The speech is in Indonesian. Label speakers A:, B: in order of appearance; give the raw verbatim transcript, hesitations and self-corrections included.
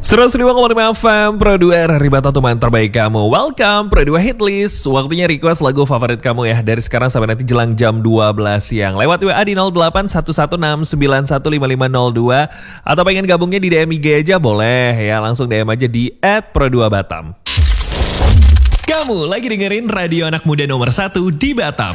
A: seratus lima koma lima F M Pro dua Hari Batam teman terbaik kamu. Welcome Pro dua Hitlist. Waktunya request lagu favorit kamu ya. Dari sekarang sampai nanti jelang jam dua belas siang. Lewat W A di nol delapan satu satu enam sembilan satu lima lima nol dua. Atau pengen gabungnya di D M I G aja boleh ya. Langsung D M aja di et pro dua batam. Kamu lagi dengerin radio anak muda nomor satu di Batam.